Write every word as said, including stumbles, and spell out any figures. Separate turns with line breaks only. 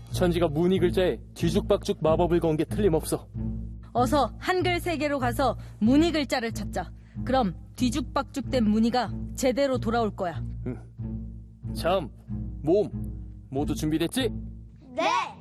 천지가 무늬 글자에 뒤죽박죽 마법을 건 게 틀림없어.
어서 한글 세계로 가서 무늬 글자를 찾자. 그럼 뒤죽박죽된 무늬가 제대로 돌아올 거야.
참, 몸 모두 준비됐지?
네!